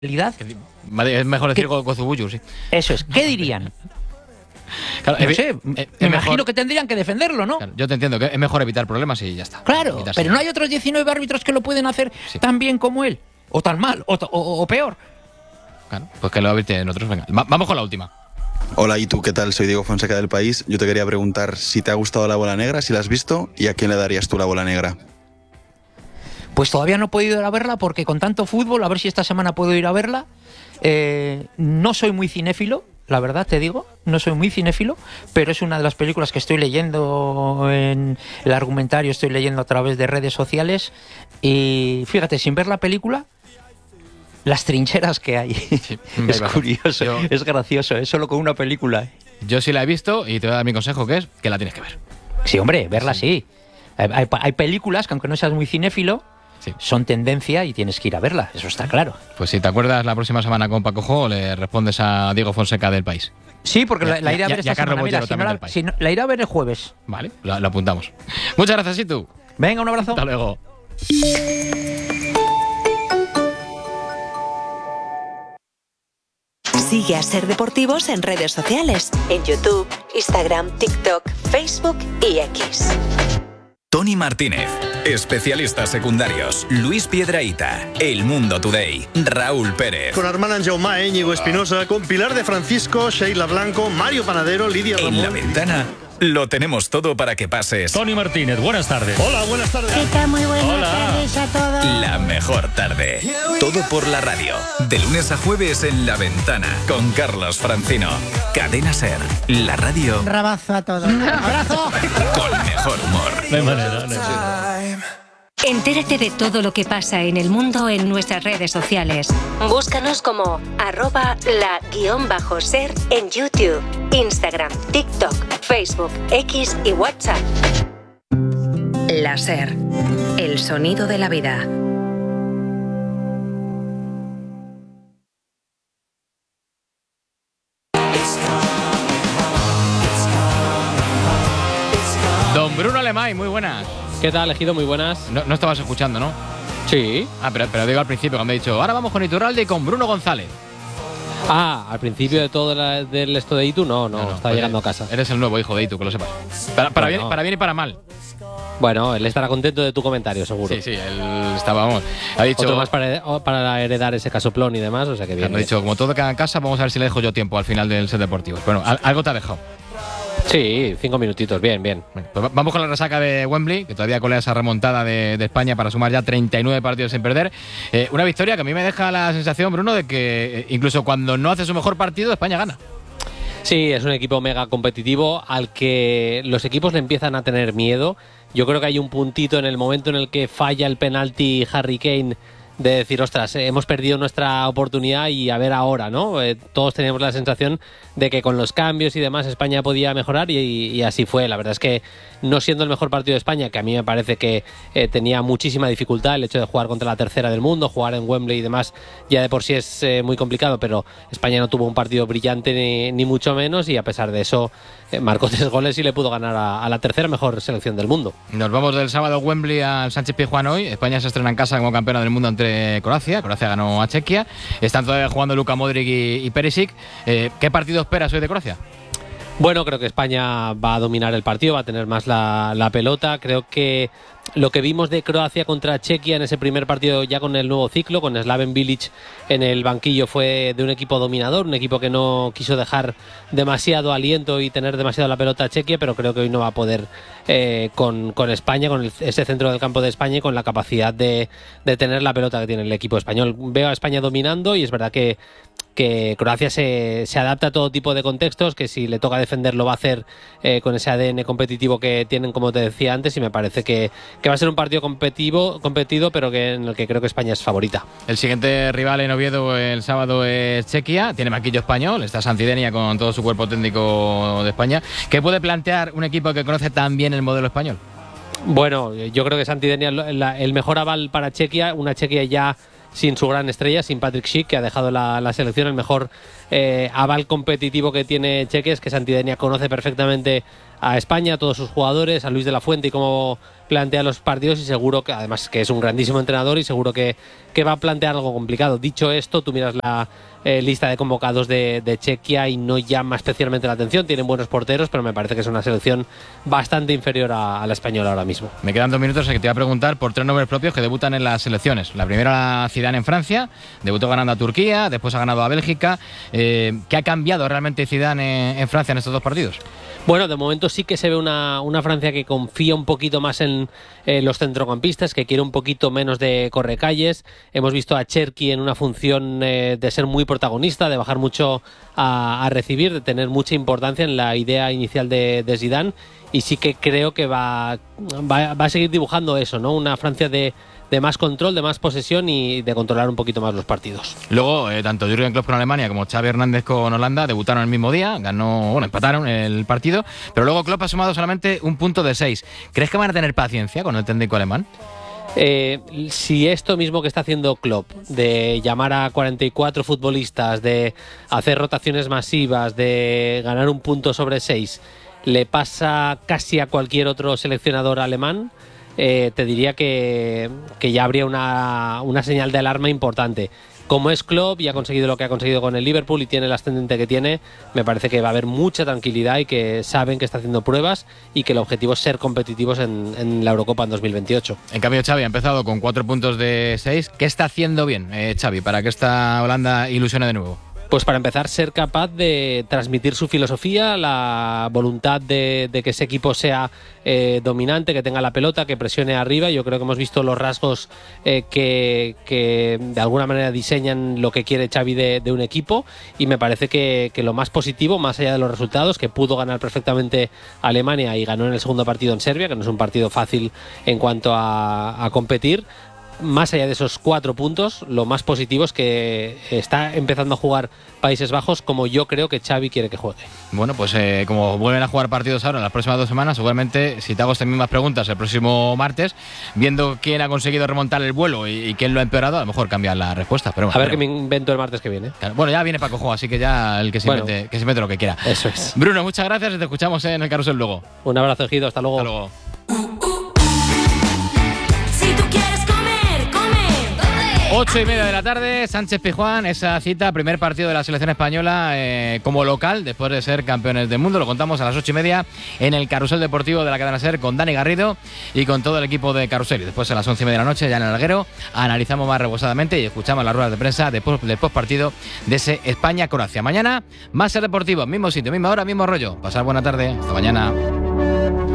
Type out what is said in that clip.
Es mejor decir Gozubuyu, sí. Eso es. ¿Qué dirían? Claro, no sé, me imagino que tendrían que defenderlo, ¿no? Claro, yo te entiendo, que es mejor evitar problemas y ya está. Claro, pero no hay otros 19 árbitros que lo pueden hacer tan bien como él, o tan mal, o peor. Claro, pues que lo eviten otros. Venga, vamos con la última. Hola, ¿y tú qué tal? Soy Diego Fonseca del País. Yo te quería preguntar si te ha gustado la bola negra, si la has visto, y a quién le darías tú la bola negra. Pues todavía no he podido ir a verla porque con tanto fútbol, a ver si esta semana puedo ir a verla. No soy muy cinéfilo, la verdad te digo, no soy muy cinéfilo, pero es una de las películas que estoy leyendo en el argumentario, estoy leyendo a través de redes sociales y fíjate, sin ver la película, las trincheras que hay. Sí, es curioso, es gracioso, es solo con una película. Yo sí la he visto y te voy a dar mi consejo, que es que la tienes que ver. Sí, hombre, verla sí. Hay películas que aunque no seas muy cinéfilo, son tendencia y tienes que ir a verla, eso está claro. Pues si te acuerdas, la próxima semana con Paco Jo le respondes a Diego Fonseca del País. Sí, porque la iré a ver esta semana. Mira, la iré a ver el jueves. Vale, lo apuntamos. Muchas gracias, Itu. Venga, un abrazo. Hasta luego. Sigue a Ser Deportivos en redes sociales, en YouTube, Instagram, TikTok, Facebook y X. Tony Martínez, especialistas secundarios, Luis Piedrahita, El Mundo Today, Raúl Pérez. Con Armand Anjaumá, Íñigo Espinosa, con Pilar de Francisco, Sheila Blanco, Mario Panadero, Lidia Ramón. En La Ventana lo tenemos todo para que pases. Tony Martínez, buenas tardes. Hola, buenas tardes. ¿Qué tal? Muy buenas tardes a todos. La mejor tarde. Todo por la radio. De lunes a jueves en La Ventana. Con Carlos Francino. Cadena Ser. La radio. Un rabazo a todos. ¡Abrazo! Con mejor humor. No hay manera, no hay manera. Entérate de todo lo que pasa en el mundo en nuestras redes sociales. Búscanos como @la_ser en YouTube, Instagram, TikTok, Facebook, X y WhatsApp. La Ser, el sonido de la vida. Don Bruno Alemay, muy buenas. ¿Qué tal, Ejido? Muy buenas. No estabas escuchando, ¿no? Sí. Pero digo al principio, cuando he dicho, ahora vamos con Iturralde y con Bruno González. Al principio de todo del esto de Itu, no, estaba pues llegando a casa. Eres el nuevo hijo de Itu, que lo sepas. Para bien y para mal. Bueno, él estará contento de tu comentario, seguro. Sí, él estaba, vamos. Ha dicho. Otro más para heredar ese casoplón y demás, o sea que bien. Ha dicho, como todo queda en casa, vamos a ver si le dejo yo tiempo al final del set deportivo. Bueno, algo te ha dejado. Sí, 5 minutitos, bien. Bueno, pues vamos con la resaca de Wembley, que todavía colea esa remontada de España para sumar ya 39 partidos sin perder. Una victoria que a mí me deja la sensación, Bruno, de que incluso cuando no hace su mejor partido, España gana. Sí, es un equipo mega competitivo al que los equipos le empiezan a tener miedo. Yo creo que hay un puntito en el momento en el que falla el penalti Harry Kane de decir, ostras, hemos perdido nuestra oportunidad y a ver ahora, ¿no? Todos teníamos la sensación de que con los cambios y demás España podía mejorar y así fue. La verdad es que no siendo el mejor partido de España, que a mí me parece que tenía muchísima dificultad el hecho de jugar contra la tercera del mundo, jugar en Wembley y demás, ya de por sí es muy complicado, pero España no tuvo un partido brillante ni mucho menos y a pesar de eso marcó 3 goles y le pudo ganar a la tercera mejor selección del mundo. Nos vamos del sábado a Wembley al Sánchez Pizjuán hoy. España se estrena en casa como campeona del mundo ante Croacia. Croacia ganó a Chequia. Están todavía jugando Luka Modric y Perisic. ¿Qué partido esperas hoy de Croacia? Bueno, creo que España va a dominar el partido, va a tener más la pelota. Creo que lo que vimos de Croacia contra Chequia en ese primer partido ya con el nuevo ciclo, con Slaven Bilic en el banquillo, fue de un equipo dominador, un equipo que no quiso dejar demasiado aliento y tener demasiado la pelota a Chequia, pero creo que hoy no va a poder con España, con ese centro del campo de España y con la capacidad de tener la pelota que tiene el equipo español. Veo a España dominando y es verdad que Croacia se adapta a todo tipo de contextos, que si le toca defender lo va a hacer con ese ADN competitivo que tienen, como te decía antes, y me parece que va a ser un partido competido, pero en el que creo que España es favorita. El siguiente rival en Oviedo el sábado es Chequia, tiene banquillo español, está Santidenia con todo su cuerpo técnico de España. ¿Qué puede plantear un equipo que conoce tan bien el modelo español? Bueno, yo creo que Santidenia el mejor aval para Chequia, una Chequia ya sin su gran estrella, sin Patrick Schick, que ha dejado la selección. El mejor aval competitivo que tiene Chequia es que Santidenia conoce perfectamente a España, a todos sus jugadores, a Luis de la Fuente y cómo plantea los partidos, y seguro que además que es un grandísimo entrenador y seguro que va a plantear algo complicado. Dicho esto, tú miras la lista de convocados de Chequia y no llama especialmente la atención. Tienen buenos porteros, pero me parece que es una selección bastante inferior a la española ahora mismo. Me quedan 2 minutos, que te voy a preguntar por 3 nombres propios que debutan en las selecciones. La primera, Zidane en Francia, debutó ganando a Turquía, después ha ganado a Bélgica. ¿Qué ha cambiado realmente Zidane en Francia en estos 2 partidos? Bueno, de momento sí que se ve una Francia que confía un poquito más en los centrocampistas, que quiere un poquito menos de correcalles. Hemos visto a Cherki en una función de ser muy protagonista, de bajar mucho a recibir, de tener mucha importancia en la idea inicial de Zidane, y sí que creo que va a seguir dibujando eso, ¿no? Una Francia de más control, de más posesión y de controlar un poquito más los partidos. Luego, tanto Jürgen Klopp con Alemania como Xavi Hernández con Holanda debutaron el mismo día, empataron el partido, pero luego Klopp ha sumado solamente 1 punto de 6. ¿Crees que van a tener paciencia con el técnico alemán? Si esto mismo que está haciendo Klopp, de llamar a 44 futbolistas, de hacer rotaciones masivas, de ganar 1 punto sobre 6, le pasa casi a cualquier otro seleccionador alemán, te diría que ya habría una señal de alarma importante. Como es Klopp y ha conseguido lo que ha conseguido con el Liverpool y tiene el ascendente que tiene, me parece que va a haber mucha tranquilidad y que saben que está haciendo pruebas y que el objetivo es ser competitivos en la Eurocopa en 2028. En cambio, Xavi ha empezado con 4 puntos de 6. ¿Qué está haciendo bien Xavi para que esta Holanda ilusione de nuevo? Pues para empezar, ser capaz de transmitir su filosofía, la voluntad de que ese equipo sea dominante, que tenga la pelota, que presione arriba. Yo creo que hemos visto los rasgos que de alguna manera diseñan lo que quiere Xavi de un equipo, y me parece que lo más positivo, más allá de los resultados, que pudo ganar perfectamente a Alemania y ganó en el segundo partido en Serbia, que no es un partido fácil en cuanto a competir. Más allá de esos 4 puntos, lo más positivo es que está empezando a jugar Países Bajos como yo creo que Xavi quiere que juegue. Bueno, pues como vuelven a jugar partidos ahora en las próximas 2 semanas, seguramente si te hago estas mismas preguntas el próximo martes, viendo quién ha conseguido remontar el vuelo y quién lo ha empeorado, a lo mejor cambia la respuesta. Pero bueno, a ver qué me invento el martes que viene. Bueno, ya viene Paco Jo, así que ya el que se invente lo que quiera. Eso es. Bruno, muchas gracias y te escuchamos en el Carrusel luego. Un abrazo, Ejido, hasta luego. Hasta luego. Si tú quieres comer, come. 8:30 de la tarde, Sánchez-Pizjuán, esa cita, primer partido de la selección española como local, después de ser campeones del mundo. Lo contamos a las 8:30 en el Carrusel Deportivo de la cadena SER con Dani Garrido y con todo el equipo de Carrusel. Y después a las 11:30 de la noche, ya en el Alguero, analizamos más reposadamente y escuchamos las ruedas de prensa del postpartido de ese España-Croacia. Mañana, más SER Deportivo, mismo sitio, misma hora, mismo rollo. Pasad buena tarde, hasta mañana.